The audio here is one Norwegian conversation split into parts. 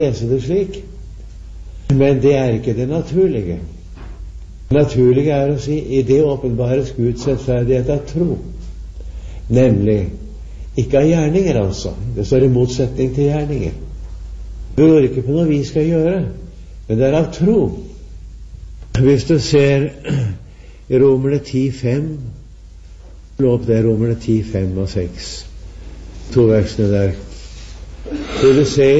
lese det slik. Men det er ikke det naturlige. Det naturlige er å si i det åpenbares Guds rettferdighet av tro. Nemlig ikke av gjerninger, altså. Det står i motsetning til gjerninger. Det beror ikke på noe vi skal gjøre, men det er av tro. Hvis du ser i Romerne 10:5, slå opp det, Romerne 10:5 og 6, 2 versene der, vil du se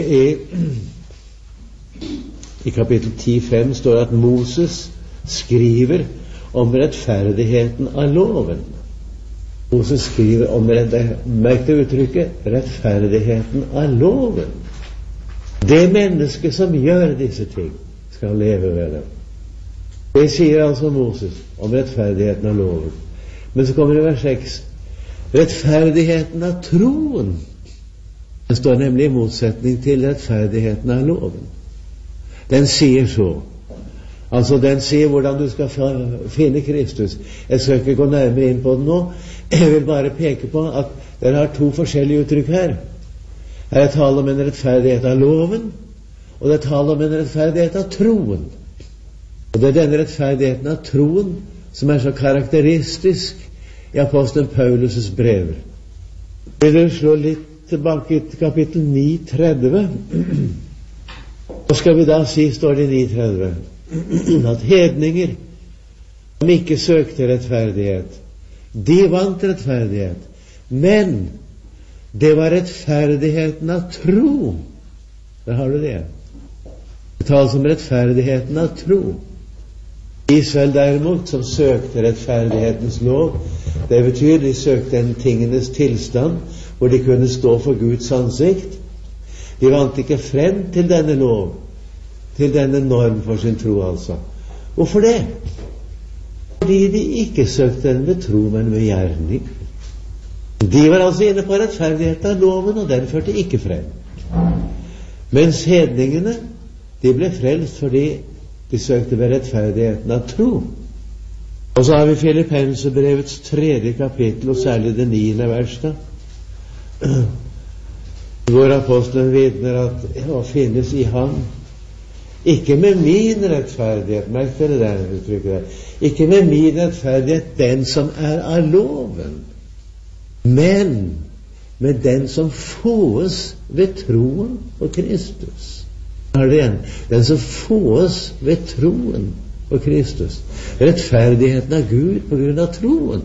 i kapittel 10:5 står at Moses skriver om rettferdigheten av loven. Moses skriver om merk det uttrykket, rettferdigheten av loven. Det menneske som gjør disse ting, skal leve ved dem. Det sier altså Moses om rettferdigheten av loven. Men så kommer det vers 6. Rettferdigheten av troen. Den står nemlig i motsetning til rettferdigheten av loven. Den sier så. Altså den sier hvordan du skal finne Kristus. Jeg skal ikke gå nærmere inn på den nå. Jeg vil bare peke på at dere har 2 forskjellige uttrykk her. Her er tale om en rettferdighet av loven, og det er tale om en rettferdighet av troen. Og det er denne rettferdigheten av troen som er så karakteristisk i apostelen Paulus' brever. Vil du slå litt tilbake til kapittel 9:30? Hva skal vi da si, står det i 9:30? At hedninger som ikke søkte rettferdighet, de vant rettferdighet, men det var rettferdigheten av tro. Der har du det. Det tales om rettferdigheten av tro. Israel derimot, som søkte rettferdighetens lov, det betyr de søkte en tingenes tilstand hvor de kunne stå for Guds ansikt. De vant ikke frem til denne lov, til denne norm for sin tro, altså. Hvorfor det? Fordi de ikke søkte den ved tro, men ved gjerning. De var altså inne på rettferdigheten av loven, og den førte ikke frem. Mens hedningene, de ble frelst fordi de søkte ved rettferdigheten av tro. Og så har vi Filippenserbrevets 3. kapittel, og særlig det 9. vers, da, hvor apostelen vitner at å finnes i ham, ikke med min rettferdighet, merk dere det uttrykket der, ikke med min rettferdighet, den som er av loven, men med den som fåes ved troen på Kristus. Her er det igjen. Den som fåes ved troen på Kristus. Rettferdigheten av Gud på grunn av troen.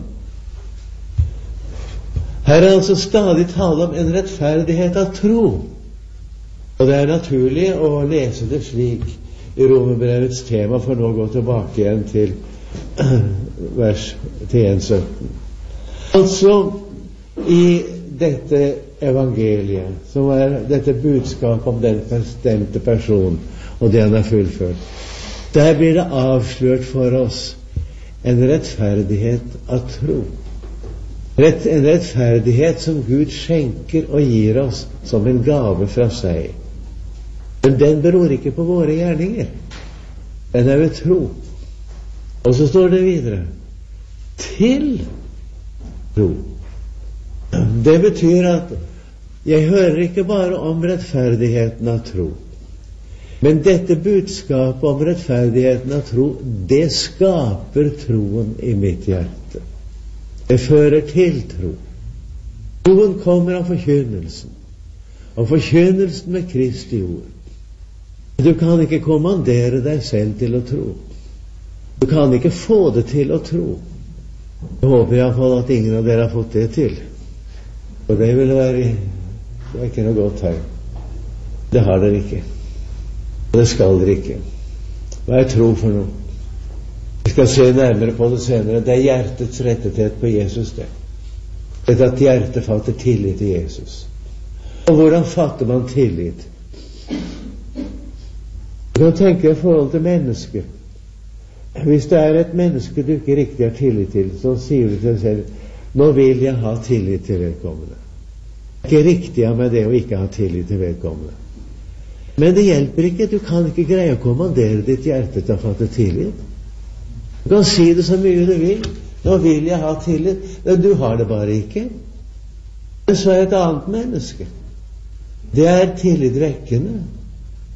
Her er altså stadig tale om en rettferdighet av tro. Og det er naturlig å lese det slik i Romerbrevets tema, for nå å gå tilbake igjen til vers 1:17. Altså, i dette evangeliet, som er dette budskap om den bestemte person og det han har fullført, der blir det avslørt for oss en rettferdighet av tro. En rettferdighet som Gud skjenker og gir oss som en gave fra seg. Men den beror ikke på våre gjerninger. Den er ved tro. Og så står det videre til tro. Det betyr at jeg hører ikke bare om rettferdigheten av tro, men dette budskapet om rettferdigheten av tro, det skaper troen i mitt hjerte. Det fører til tro. Troen kommer av forkynnelsen, og forkynnelsen med Kristi ord. Du kan ikke kommandere deg selv til å tro. Du kan ikke få det til å tro. Jeg håper i hvert fall at ingen av dere har fått det til. Og det vil være det er ikke noe godt tegn. Det har dere ikke. Og det skal dere ikke. Hva er tro for noe? Vi skal se nærmere på det senere. Det er hjertets rettethet på Jesus, det. Det er at hjertet fatter tillit til Jesus. Og hvordan fatter man tillit? Du kan tenke i forhold til mennesket. Hvis det er et menneske du ikke riktig har tillit til, så sier du til deg selv, nå vil jeg ha tillit til vedkommende. Det er ikke riktig av meg det å ikke ha tillit til vedkommende. Men det hjelper ikke. Du kan ikke greie å kommandere ditt hjerte til å fatte tillit. Du kan si det så mye du vil. Nå vil jeg ha tillit. Men du har det bare ikke. Men så er et annet menneske. Det er tillitvekkende.